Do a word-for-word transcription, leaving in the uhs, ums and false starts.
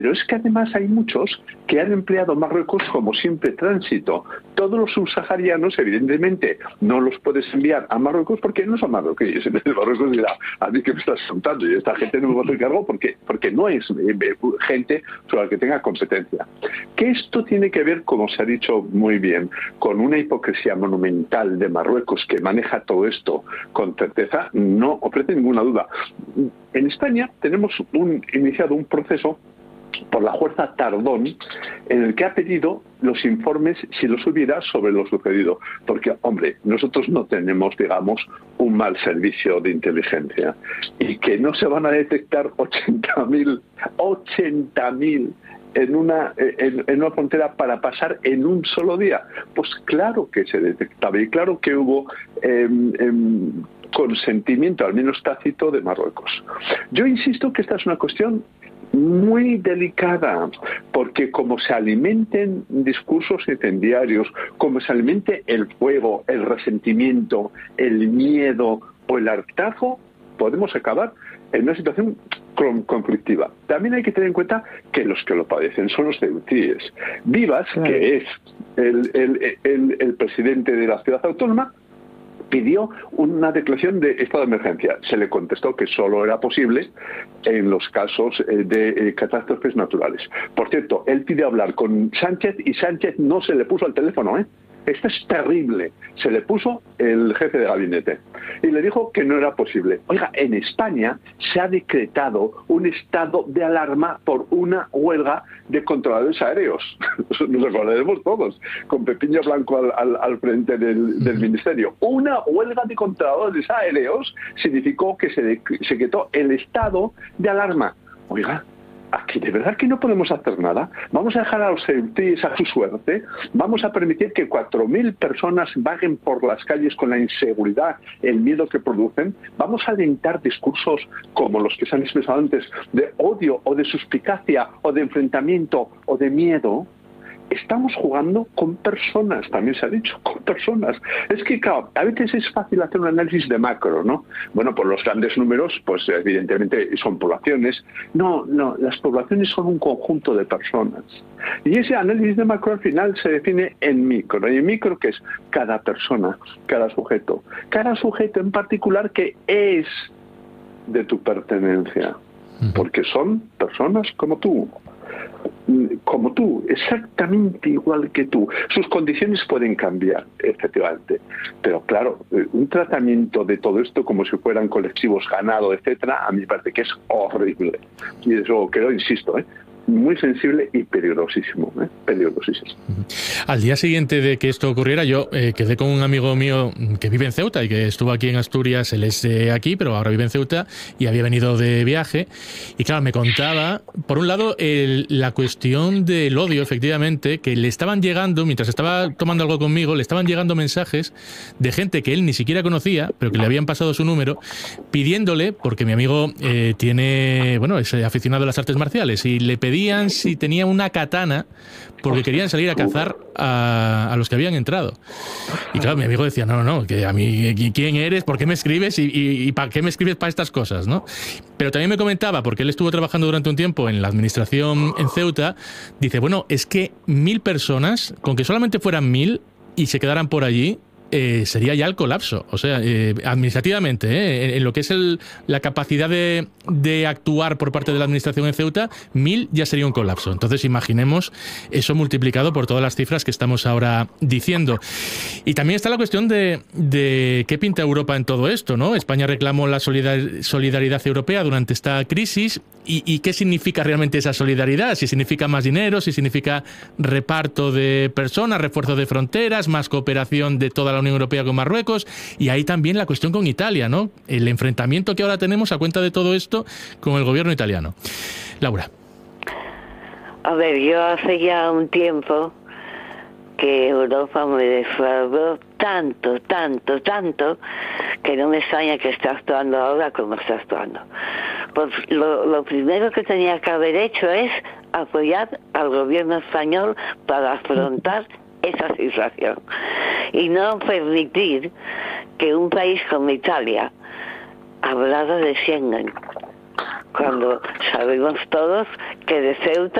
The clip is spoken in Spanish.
Pero es que además hay muchos que han empleado Marruecos como simple tránsito. Todos los subsaharianos, evidentemente, no los puedes enviar a Marruecos porque no son marroquíes. En Marruecos dirá, a mí que me estás contando, y esta gente no me va a hacer cargo porque, porque no es eh, gente sobre la que tenga competencia. Que esto tiene que ver, como se ha dicho muy bien, con una hipocresía monumental de Marruecos que maneja todo esto con certeza, no ofrece ninguna duda. En España tenemos un, iniciado un proceso por la jueza Tardón, en el que ha pedido los informes, si los hubiera, sobre lo sucedido. Porque, hombre, nosotros no tenemos, digamos, un mal servicio de inteligencia. Y que no se van a detectar ochenta mil en una, en, en una frontera para pasar en un solo día. Pues claro que se detectaba y claro que hubo eh, eh, consentimiento, al menos tácito, de Marruecos. Yo insisto que esta es una cuestión muy delicada, porque como se alimenten discursos incendiarios, como se alimente el fuego, el resentimiento, el miedo o el hartazgo, podemos acabar en una situación conflictiva. También hay que tener en cuenta que los que lo padecen son los ceutíes. Vivas, claro, que es el, el, el, el presidente de la ciudad autónoma, pidió una declaración de estado de emergencia. Se le contestó que solo era posible en los casos de catástrofes naturales. Por cierto, él pidió hablar con Sánchez y Sánchez no se le puso al teléfono, ¿eh? Esto es terrible. Se le puso el jefe de gabinete y le dijo que no era posible. Oiga, en España se ha decretado un estado de alarma por una huelga de controladores aéreos. Nos acordaremos todos, con Pepiño Blanco al, al, al frente del, del ministerio. Una huelga de controladores aéreos significó que se, de, se decretó el estado de alarma. Oiga, aquí de verdad que no podemos hacer nada. Vamos a dejar a los ceutíes a su suerte. Vamos a permitir que cuatro mil personas vaguen por las calles con la inseguridad, el miedo que producen. Vamos a alentar discursos como los que se han expresado antes, de odio o de suspicacia o de enfrentamiento o de miedo. Estamos jugando con personas, también se ha dicho, con personas. Es que, claro, a veces es fácil hacer un análisis de macro, ¿no? Bueno, por los grandes números, pues evidentemente son poblaciones. No, no, las poblaciones son un conjunto de personas. Y ese análisis de macro al final se define en micro. Y en micro, que es cada persona, cada sujeto. Cada sujeto en particular que es de tu pertenencia. Porque son personas como tú. Como tú, exactamente igual que tú. Sus condiciones pueden cambiar, efectivamente, pero claro, un tratamiento de todo esto como si fueran colectivos ganado, etcétera, a mí me parece que es horrible. Y desde luego quedo, insisto, ¿eh? muy sensible y peligrosísimo, ¿eh? peligrosísimo. Al día siguiente de que esto ocurriera, yo eh, quedé con un amigo mío que vive en Ceuta y que estuvo aquí en Asturias. Él es de aquí, pero ahora vive en Ceuta y había venido de viaje. Y claro, me contaba, por un lado, el, la cuestión del odio, efectivamente, que le estaban llegando, mientras estaba tomando algo conmigo, le estaban llegando mensajes de gente que él ni siquiera conocía, pero que le habían pasado su número, pidiéndole, porque mi amigo eh, tiene, bueno, es aficionado a las artes marciales, y le pedían si tenía una katana porque querían salir a cazar a, a los que habían entrado. Y claro, mi amigo decía, no, no, no, que a mí, ¿quién eres? ¿Por qué me escribes? ¿Y, y, y para qué me escribes para estas cosas? ¿No? Pero también me comentaba, porque él estuvo trabajando durante un tiempo en la administración en Ceuta, dice, bueno, es que mil personas, con que solamente fueran mil y se quedaran por allí, Eh, sería ya el colapso, o sea, eh, administrativamente, eh, en, en lo que es el, la capacidad de, de actuar por parte de la administración en Ceuta, mil ya sería un colapso. Entonces imaginemos eso multiplicado por todas las cifras que estamos ahora diciendo. Y también está la cuestión de, de qué pinta Europa en todo esto, ¿no? España reclamó la solidar- solidaridad europea durante esta crisis y, y qué significa realmente esa solidaridad, si significa más dinero, si significa reparto de personas, refuerzo de fronteras, más cooperación de toda la Unión Europea con Marruecos, y ahí también la cuestión con Italia, ¿no? El enfrentamiento que ahora tenemos a cuenta de todo esto con el gobierno italiano. Laura. A ver, yo hace ya un tiempo que Europa me defraudó tanto, tanto, tanto, que no me extraña que esté actuando ahora como está actuando. Pues lo, lo primero que tenía que haber hecho es apoyar al gobierno español para afrontar esa situación y no permitir que un país como Italia, hablado de Schengen, cuando sabemos todos que de Ceuta